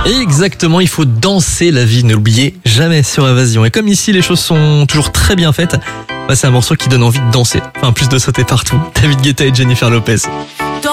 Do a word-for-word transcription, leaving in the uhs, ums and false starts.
Exactement, il faut danser la vie, ne l'oubliez jamais sur Évasion. Et comme ici les choses sont toujours très bien faites, bah c'est un morceau qui donne envie de danser, enfin plus de sauter partout. David Guetta et Jennifer Lopez.